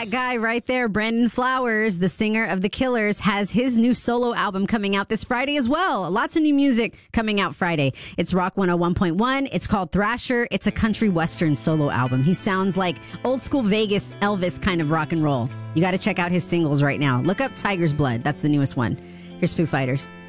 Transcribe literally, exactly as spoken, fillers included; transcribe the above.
That guy right there, Brandon Flowers, the singer of The Killers, has his new solo album coming out this Friday as well. Lots of new music coming out Friday. It's Rock one oh one point one. It's called Thrasher. It's a country western solo album. He sounds like old school Vegas Elvis kind of rock and roll. You got to check out his singles right now. Look up Tiger's Blood. That's the newest one. Here's Foo Fighters.